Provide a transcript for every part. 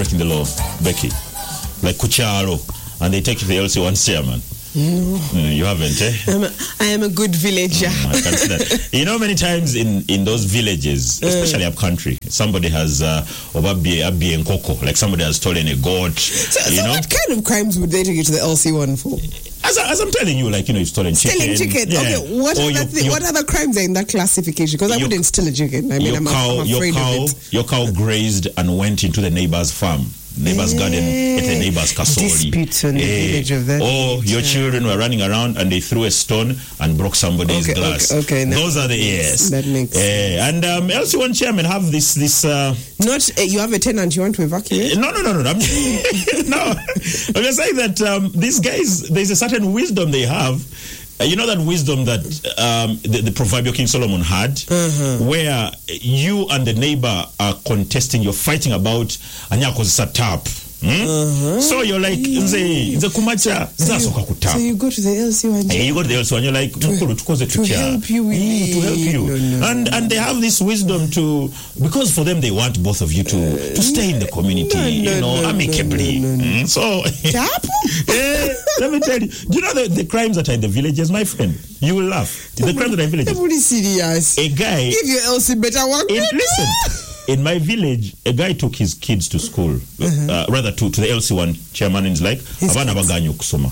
breaking the law, Becky, like Kucharo, and they take you to the LC1 chairman. You haven't, eh? I am a good villager. I can see that. You know, many times in those villages, especially up country, somebody has Obabi and Coco, like somebody has stolen a goat. So what kind of crimes would they take you to the LC1 for? As I'm telling you, like, you've stolen chicken. Stealing chicken. Yeah. Okay, what other crimes are in that classification? Because I wouldn't steal a chicken. I mean, I'm afraid of it. Your cow grazed and went into the neighbor's farm. Neighbor's garden at the neighbor's kasori. Disputes on the village of that. Or your children were running around and they threw a stone and broke somebody's glass. Okay, those are the that makes sense. And LC1 chairman have this. Not you have a tenant you want to evacuate. No. No. I'm just saying that these guys, there's a certain wisdom they have. You know that wisdom that the proverbial King Solomon had, where you and the neighbor are contesting, you're fighting about Anyako's satap. So you're like, the kumacha, so you go to the LC1. You go to the LC1, you're like, to help you. No. And they have this wisdom because for them they want both of you to stay in the community, amicably. So, let me tell you, do you know the crimes that are in the villages, my friend? You will laugh. The crimes that are in villages. Serious. A guy. Give your LC better work. Listen. In my village, a guy took his kids to school, rather to the LC1 chairman, and he's like, Abana baganyo kusoma.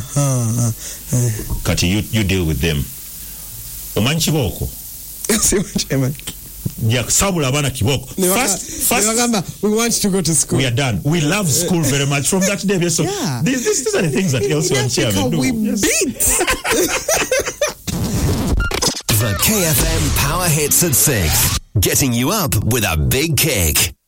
Kati, you deal with them. Omanchi boko. LC1 chairman. Sabula abana kiboko. First, we want to go to school. We are done. We love school very much. From that day, so these are the things that LC1 chairman do. We beat. The KFM Power Hits at 6. Getting you up with a big kick.